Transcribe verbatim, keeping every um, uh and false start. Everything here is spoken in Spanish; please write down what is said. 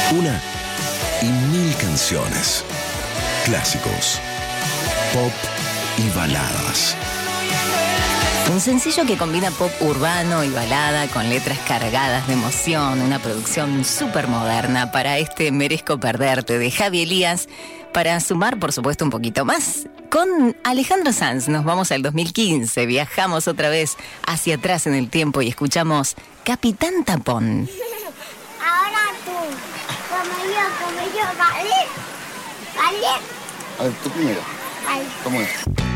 Una y mil canciones. Clásicos, pop y baladas. Un sencillo que combina pop urbano y balada con letras cargadas de emoción, una producción súper moderna para este Merezco Perderte de Javi Elías, para sumar, por supuesto, un poquito más. Con Alejandro Sanz nos vamos al dos mil quince, viajamos otra vez hacia atrás en el tiempo y escuchamos Capitán Tapón. Ahora tú, como yo, como yo, ¿vale? ¿Vale? A ver, tú primero. Vale. ¿Cómo es?